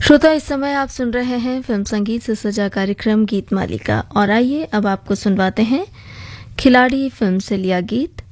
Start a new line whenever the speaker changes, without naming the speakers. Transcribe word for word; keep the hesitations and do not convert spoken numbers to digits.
श्रोता, इस समय आप सुन रहे हैं फिल्म संगीत से सजा कार्यक्रम गीत मालिका। और आइए अब आपको सुनवाते हैं खिलाड़ी फिल्म से लिया गीत